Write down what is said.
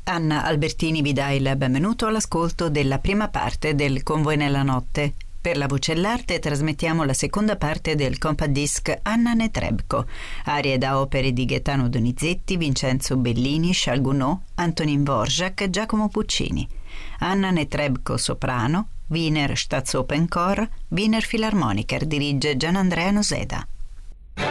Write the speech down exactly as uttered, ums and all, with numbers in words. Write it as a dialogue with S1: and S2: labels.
S1: Anna Albertini vi dà il benvenuto all'ascolto della prima parte del Con voi nella notte. Per la voce e l'arte trasmettiamo la seconda parte del compact disc Anna Netrebko, arie da opere di Gaetano Donizetti, Vincenzo Bellini, Charles Gounod, Antonin Dvorak, Giacomo Puccini. Anna Netrebko soprano, Wiener Staatsoperchor, Wiener Philharmoniker, dirige Gianandrea Noseda.